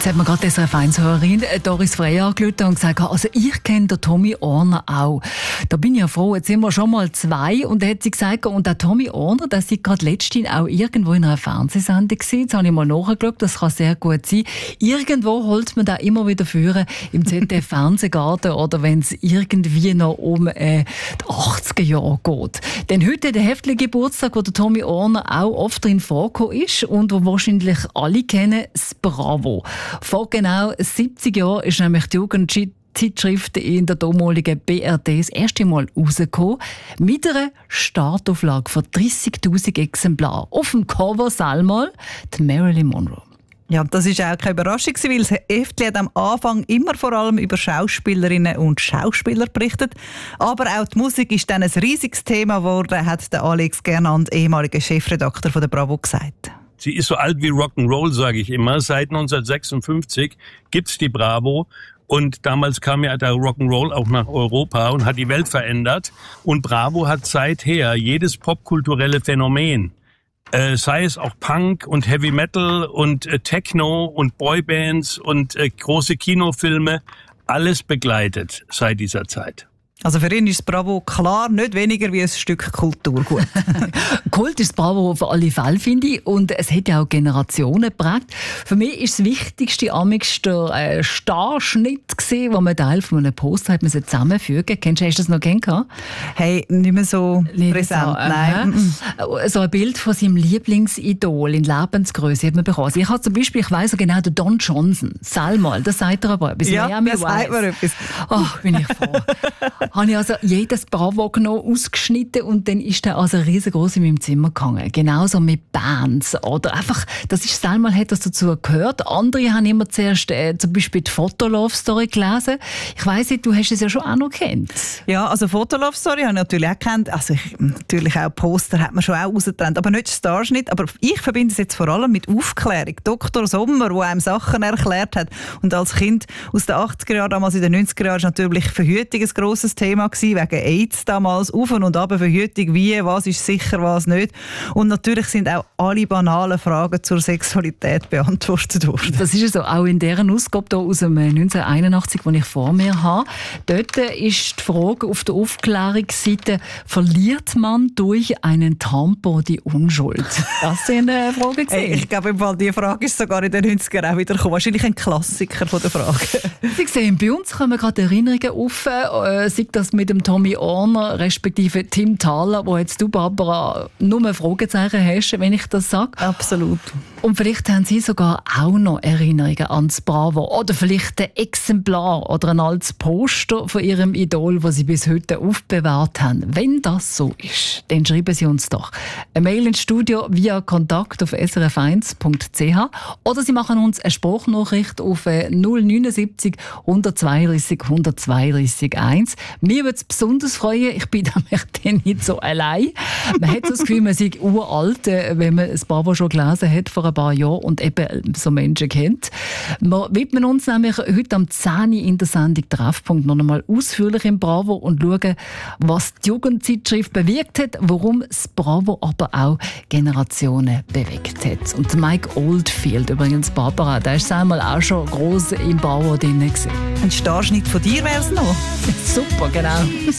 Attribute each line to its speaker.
Speaker 1: Jetzt hat mir gerade diese Vereinshörerin Doris Frey angerufen und gesagt, also ich kenne den Tommy Orner auch. Da bin ich ja froh, jetzt sind wir schon mal zwei. Und da hat sie gesagt, und der Tommy Orner, der sei gerade letztens auch irgendwo in einer Fernsehsendung gewesen. Jetzt habe ich mal nachgeschaut, das kann sehr gut sein. Irgendwo holt man da immer wieder führen im ZDF-Fernsehgarten oder wenn es irgendwie noch um die 80er Jahre geht. Denn heute der heftige Geburtstag, wo der Tommy Orner auch oft drin vorgekommen ist und wo wahrscheinlich alle kennen, das Bravo. Vor genau 70 Jahren ist nämlich die Jugendzeitschrift in der damaligen BRD das erste Mal rausgekommen. Mit einer Startauflage von 30'000 Exemplaren. Auf dem Cover einmal die Marilyn Monroe.
Speaker 2: Ja, das ist auch keine Überraschung, weil das Heftchen hat am Anfang immer vor allem über Schauspielerinnen und Schauspieler berichtet. Aber auch die Musik ist dann ein riesiges Thema geworden, hat der Alex Gernand, ehemaliger Chefredakteur von der Bravo, gesagt.
Speaker 3: Sie ist so alt wie Rock'n'Roll, sage ich immer. Seit 1956 gibt's die Bravo. Und damals kam ja der Rock'n'Roll auch nach Europa und hat die Welt verändert. Und Bravo hat seither jedes popkulturelle Phänomen, sei es auch Punk und Heavy Metal und Techno und Boybands und große Kinofilme, alles begleitet seit dieser Zeit.
Speaker 2: Also für ihn ist Bravo klar nicht weniger wie ein Stück Kulturgut.
Speaker 1: Kult ist Bravo auf alle Fälle, finde ich. Und es hat ja auch Generationen geprägt. Für mich ist das Wichtigste amix der Starschnitt gewesen, wo man Teil von einem Poster hat zusammenfügen. Hast du das noch kennengelernt?
Speaker 2: Hey, nicht mehr so präsent. Nein.
Speaker 1: So ein Bild von seinem Lieblingsidol in Lebensgröße hat man bekommen. Also ich habe zum Beispiel, ich weiss so genau, der Don Johnson. Sag mal, das sagt er aber etwas.
Speaker 2: Ja, das sagt mir etwas.
Speaker 1: Ach, bin ich froh. Habe ich also jedes Bravo genommen, ausgeschnitten und dann ist der also riesengroß in meinem Zimmer gehangen. Genauso mit Bands oder einfach, das ist einmal hat das dazu gehört. Andere haben immer zuerst zum Beispiel die Fotolove-Story gelesen. Ich weiss nicht, du hast es ja schon auch noch gekannt.
Speaker 2: Ja, also Fotolove-Story habe ich natürlich auch gekannt. Also natürlich auch Poster hat man schon auch rausgetrennt, aber nicht Starschnitt. Aber ich verbinde es jetzt vor allem mit Aufklärung. Dr. Sommer, der einem Sachen erklärt hat. Und als Kind aus den 80er Jahren, damals in den 90er Jahren, war natürlich Verhütung ein grosses Thema gewesen, wegen AIDS damals, auf und ab Verhütung, wie, was ist sicher, was nicht. Und natürlich sind auch alle banalen Fragen zur Sexualität beantwortet worden.
Speaker 1: Das ist so, auch in deren Ausgabe hier aus dem 1981, die ich vor mir habe. Dort ist die Frage auf der Aufklärungsseite, verliert man durch einen Tampon die Unschuld? Das sind Fragen.
Speaker 2: Hey, ich glaube, diese Frage ist sogar in den 90ern auch wieder gekommen. Wahrscheinlich ein Klassiker von der Frage.
Speaker 1: Sie sehen, bei uns kommen gerade Erinnerungen auf, sei das mit dem Tommy Orner, respektive Tim Thaler, wo jetzt du, Barbara, nur Fragezeichen hast, wenn ich das sage.
Speaker 2: Absolut.
Speaker 1: Und vielleicht haben Sie sogar auch noch Erinnerungen an das Bravo. Oder vielleicht ein Exemplar oder ein altes Poster von Ihrem Idol, das Sie bis heute aufbewahrt haben. Wenn das so ist, dann schreiben Sie uns doch eine Mail ins Studio via Kontakt auf srf1.ch oder Sie machen uns eine Sprachnachricht auf 079 132 132 1. Mir würde es besonders freuen, ich bin dann nicht so allein. Man hat so das Gefühl, man sei uralt, wenn man das Bravo schon gelesen hat vor ein paar Jahren und eben so Menschen kennt. Wir widmen uns nämlich heute am 10 Uhr in der Sendung Treffpunkt noch einmal ausführlich im Bravo und schauen, was die Jugendzeitschrift bewirkt hat, warum das Bravo aber auch Generationen bewegt hat. Und Mike Oldfield, übrigens Barbara, der ist einmal auch schon gross im Bravo drin gewesen.
Speaker 2: Ein Starschnitt von dir wäre es noch.
Speaker 1: Super, genau.